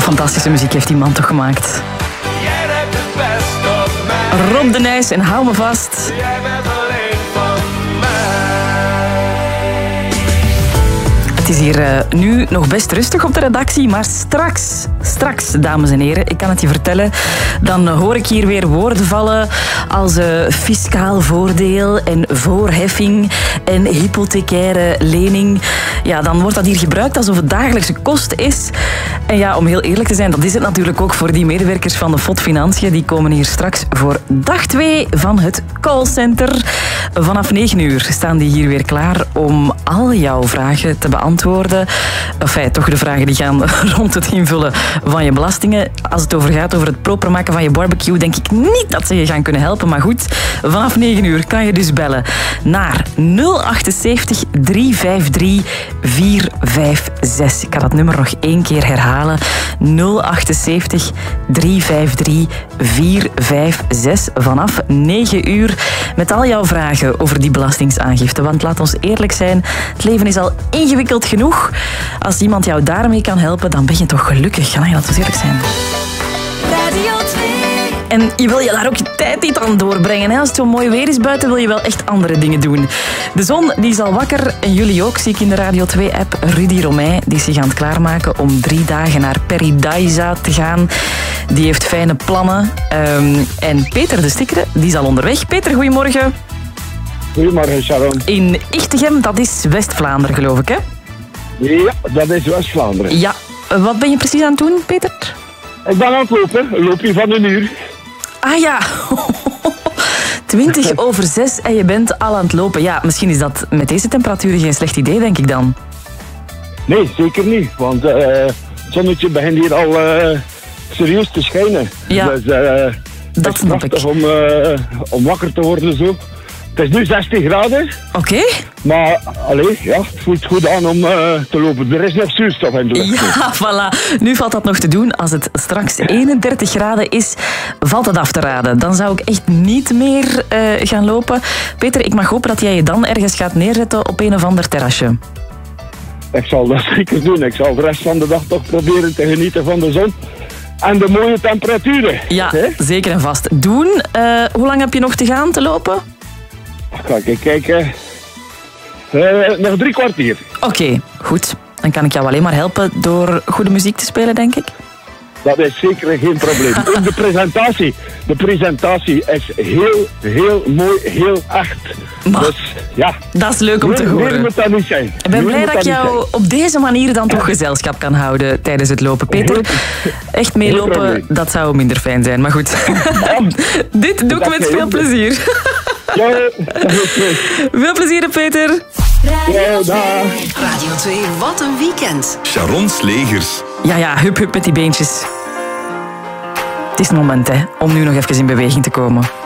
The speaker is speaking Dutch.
Fantastische muziek heeft die man toch gemaakt. Rob de Nijs en Hou me vast. Het is hier nu nog best rustig op de redactie, maar straks, dames en heren, ik kan het je vertellen, dan hoor ik hier weer woorden vallen als fiscaal voordeel en voorheffing en hypothecaire lening. Ja, dan wordt dat hier gebruikt alsof het dagelijkse kost is. En ja, om heel eerlijk te zijn, dat is het natuurlijk ook voor die medewerkers van de FOD Financiën. Die komen hier straks voor dag 2 van het callcenter. Vanaf 9 uur staan die hier weer klaar om al jouw vragen te beantwoorden. Enfin, toch de vragen die gaan rond het invullen van je belastingen. Als het gaat over het proper maken van je barbecue, denk ik niet dat ze je gaan kunnen helpen. Maar goed, vanaf 9 uur kan je dus bellen naar 078 353 456. Ik ga dat nummer nog 1 keer herhalen. 078 353 456 vanaf 9 uur met al jouw vragen over die belastingaangifte. Want laat ons eerlijk zijn, het leven is al ingewikkeld genoeg. Als iemand jou daarmee kan helpen, dan ben je toch gelukkig. Laat dat natuurlijk zijn. Radio 2. En je wil je daar ook je tijd niet aan doorbrengen. Hè? Als het zo mooi weer is buiten, wil je wel echt andere dingen doen. De zon die is al wakker en jullie ook, zie ik in de Radio 2-app. Rudy Romein die is zich aan het klaarmaken om 3 dagen naar Paradise te gaan. Die heeft fijne plannen. En Peter de Stikkere, die is al onderweg. Peter, goedemorgen. Goedemorgen, Sharon. In Ichtegem, dat is West-Vlaanderen, geloof ik, hè? Ja, dat is West-Vlaanderen. Ja. Wat ben je precies aan het doen, Peter? Ik ben aan het lopen. Een loopje van 1 uur. Ah ja, 6:20 en je bent al aan het lopen. Ja, misschien is dat met deze temperaturen geen slecht idee, denk ik dan. Nee, zeker niet. Want het zonnetje begint hier al serieus te schijnen. Ja, dus, dat het is snap ik. prachtig om wakker te worden zo. Het is nu 16 graden. Oké. Maar ja, het voelt goed aan om te lopen. Er is nog zuurstof in de lucht. Ja, voilà. Nu valt dat nog te doen. Als het straks 31 graden is, valt het af te raden. Dan zou ik echt niet meer gaan lopen. Peter, ik mag hopen dat jij je dan ergens gaat neerzetten op een of ander terrasje. Ik zal dat zeker doen. Ik zal de rest van de dag toch proberen te genieten van de zon. En de mooie temperaturen. Ja, zeker en vast. Doen. Hoe lang heb je nog te gaan te lopen? Ga ik kijken. Nog 3 kwartier. Oké, goed. Dan kan ik jou alleen maar helpen door goede muziek te spelen, denk ik. Dat is zeker geen probleem. Ook de presentatie is heel mooi, heel echt. Maar, dus ja. Dat is leuk om te horen. Meer moet dat niet zijn. Ik ben blij dat ik jou op deze manier dan toch gezelschap kan houden tijdens het lopen. Peter, echt meelopen, dat zou minder fijn zijn. Maar goed, dit doe ik met veel plezier. Ja, dat is goed. Veel plezier, Peter. Ja, dag. Radio 2, wat een weekend. Sharon Slegers. Ja, hup met die beentjes. Het is het moment, hè, om nu nog even in beweging te komen.